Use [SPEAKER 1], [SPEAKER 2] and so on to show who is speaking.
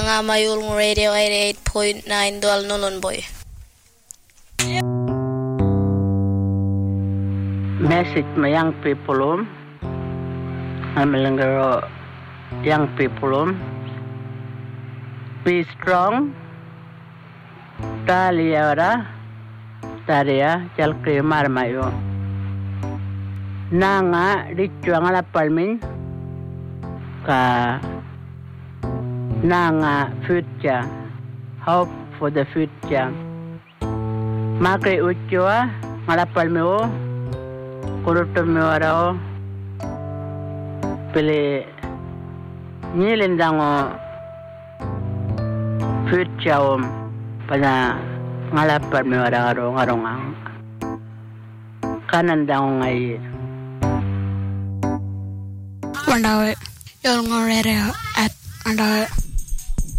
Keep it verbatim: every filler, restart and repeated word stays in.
[SPEAKER 1] Nga mayul ng Radio eighty-eight point nine dual nulun boy.
[SPEAKER 2] Message my young people um. I'm a young people um. Be strong. Taliara. Taria jalke marmayo. Nanga richuang ala palmin. Ka Nanga future. Hope for the future. Makri uchua malapal meo. Kuruto mewara o pele nilendango future om pada ngalapar mewara ngaro ngarongang kanan dango ngai
[SPEAKER 3] Wandawe yol ngorere at andawe